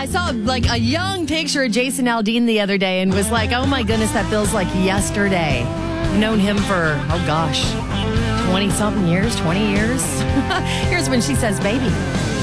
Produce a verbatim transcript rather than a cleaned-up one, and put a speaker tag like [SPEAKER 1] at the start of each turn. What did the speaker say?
[SPEAKER 1] I saw like a young picture of Jason Aldean the other day and was like, oh my goodness, that feels like yesterday. I've known him for, oh gosh, twenty-something years, twenty years. Here's when she says, baby.